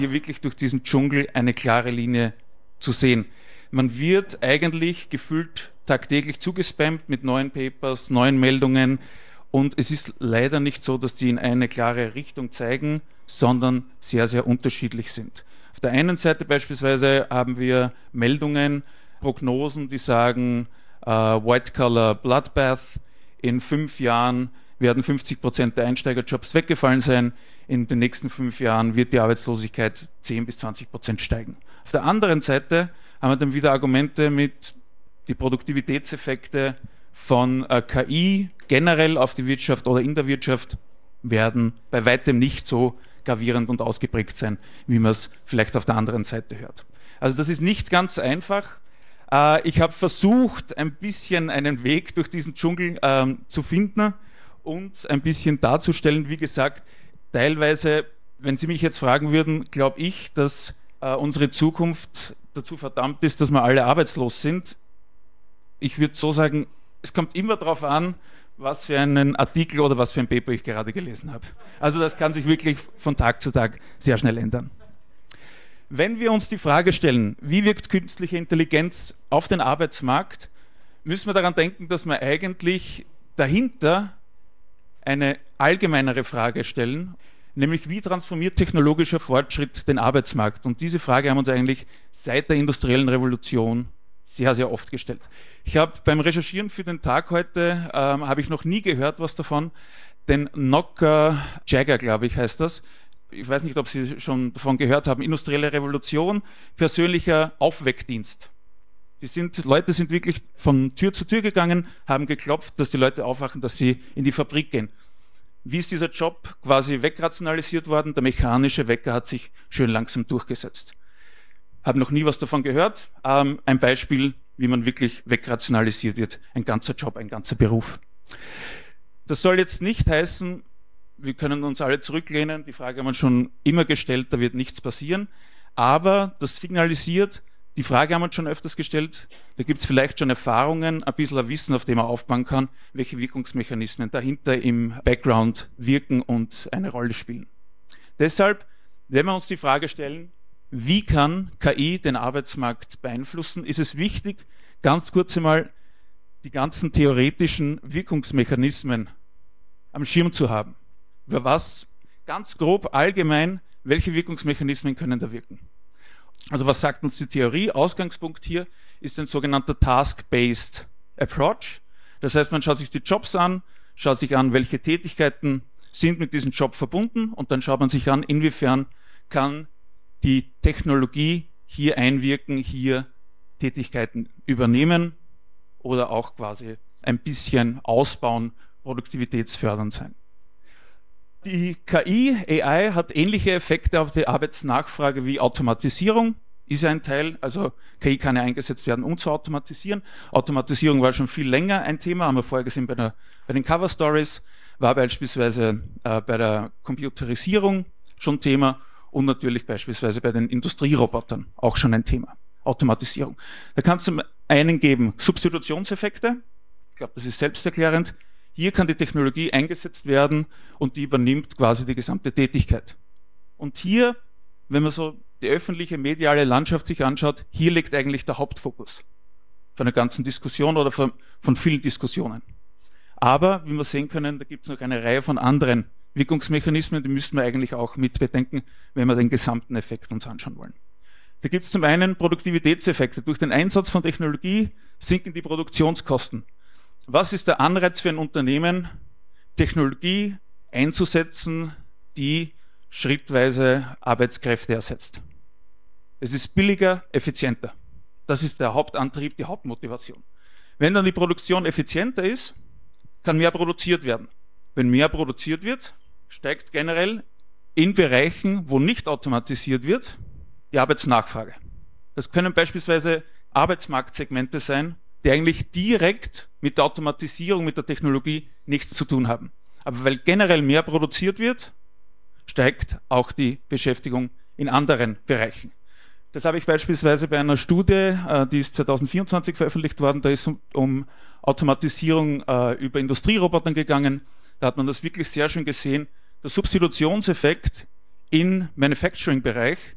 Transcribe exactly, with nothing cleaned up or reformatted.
hier wirklich durch diesen Dschungel eine klare Linie zu sehen. Man wird eigentlich gefühlt tagtäglich zugespammt mit neuen Papers, neuen Meldungen und es ist leider nicht so, dass die in eine klare Richtung zeigen, sondern sehr, sehr unterschiedlich sind. Auf der einen Seite beispielsweise haben wir Meldungen, Prognosen, die sagen, uh, White Collar Bloodbath, in fünf Jahren werden fünfzig Prozent der Einsteigerjobs weggefallen sein, in den nächsten fünf Jahren wird die Arbeitslosigkeit zehn bis zwanzig Prozent steigen. Auf der anderen Seite haben wir dann wieder Argumente mit die Produktivitätseffekte von äh, K I generell auf die Wirtschaft oder in der Wirtschaft werden bei weitem nicht so gravierend und ausgeprägt sein, wie man es vielleicht auf der anderen Seite hört. Also das ist nicht ganz einfach. Äh, ich habe versucht, ein bisschen einen Weg durch diesen Dschungel äh, zu finden und ein bisschen darzustellen. Wie gesagt, teilweise, wenn Sie mich jetzt fragen würden, glaube ich, dass äh, unsere Zukunft dazu verdammt ist, dass wir alle arbeitslos sind. Ich würde so sagen, es kommt immer darauf an, was für einen Artikel oder was für ein Paper ich gerade gelesen habe. Also das kann sich wirklich von Tag zu Tag sehr schnell ändern. Wenn wir uns die Frage stellen, wie wirkt künstliche Intelligenz auf den Arbeitsmarkt, müssen wir daran denken, dass wir eigentlich dahinter eine allgemeinere Frage stellen, nämlich wie transformiert technologischer Fortschritt den Arbeitsmarkt? Und diese Frage haben wir uns eigentlich seit der industriellen Revolution sehr, sehr oft gestellt. Ich habe beim Recherchieren für den Tag heute, ähm, habe ich noch nie gehört was davon, den Knocker Jagger, glaube ich, heißt das. Ich weiß nicht, ob Sie schon davon gehört haben, industrielle Revolution, persönlicher Aufweckdienst. Die sind, Leute sind wirklich von Tür zu Tür gegangen, haben geklopft, dass die Leute aufwachen, dass sie in die Fabrik gehen. Wie ist dieser Job quasi wegrationalisiert worden? Der mechanische Wecker hat sich schön langsam durchgesetzt. Habe noch nie was davon gehört. Ähm, ein Beispiel, wie man wirklich wegrationalisiert wird. Ein ganzer Job, ein ganzer Beruf. Das soll jetzt nicht heißen, wir können uns alle zurücklehnen. Die Frage haben wir schon immer gestellt, da wird nichts passieren. Aber das signalisiert, die Frage haben wir schon öfters gestellt, da gibt es vielleicht schon Erfahrungen, ein bisschen ein Wissen, auf dem man aufbauen kann, welche Wirkungsmechanismen dahinter im Background wirken und eine Rolle spielen. Deshalb, wenn wir uns die Frage stellen, wie kann K I den Arbeitsmarkt beeinflussen, ist es wichtig, ganz kurz einmal die ganzen theoretischen Wirkungsmechanismen am Schirm zu haben. Über was, ganz grob, allgemein, welche Wirkungsmechanismen können da wirken? Also was sagt uns die Theorie? Ausgangspunkt hier ist ein sogenannter Task-Based Approach. Das heißt, man schaut sich die Jobs an, schaut sich an, welche Tätigkeiten sind mit diesem Job verbunden und dann schaut man sich an, inwiefern kann die Technologie hier einwirken, hier Tätigkeiten übernehmen oder auch quasi ein bisschen ausbauen, produktivitätsfördernd sein. Die K I, A I, hat ähnliche Effekte auf die Arbeitsnachfrage wie Automatisierung, ist ein Teil, also K I kann ja eingesetzt werden, um zu automatisieren. Automatisierung war schon viel länger ein Thema, haben wir vorher gesehen bei, der, bei den Cover Stories, war beispielsweise äh, bei der Computerisierung schon Thema und natürlich beispielsweise bei den Industrierobotern auch schon ein Thema, Automatisierung. Da kann es zum einen geben Substitutionseffekte, ich glaube, das ist selbsterklärend. Hier kann die Technologie eingesetzt werden und die übernimmt quasi die gesamte Tätigkeit. Und hier, wenn man so die öffentliche mediale Landschaft sich anschaut, hier liegt eigentlich der Hauptfokus von der ganzen Diskussion oder von, von vielen Diskussionen. Aber, wie wir sehen können, da gibt es noch eine Reihe von anderen Wirkungsmechanismen, die müssen wir eigentlich auch mit bedenken, wenn wir den gesamten Effekt uns anschauen wollen. Da gibt es zum einen Produktivitätseffekte. Durch den Einsatz von Technologie sinken die Produktionskosten. Was ist der Anreiz für ein Unternehmen, Technologie einzusetzen, die schrittweise Arbeitskräfte ersetzt? Es ist billiger, effizienter. Das ist der Hauptantrieb, die Hauptmotivation. Wenn dann die Produktion effizienter ist, kann mehr produziert werden. Wenn mehr produziert wird, steigt generell in Bereichen, wo nicht automatisiert wird, die Arbeitsnachfrage. Das können beispielsweise Arbeitsmarktsegmente sein, die eigentlich direkt mit der Automatisierung, mit der Technologie nichts zu tun haben. Aber weil generell mehr produziert wird, steigt auch die Beschäftigung in anderen Bereichen. Das habe ich beispielsweise bei einer Studie, die ist zwanzig vierundzwanzig veröffentlicht worden, da ist es um Automatisierung über Industrierobotern gegangen. Da hat man das wirklich sehr schön gesehen. Der Substitutionseffekt im Manufacturing-Bereich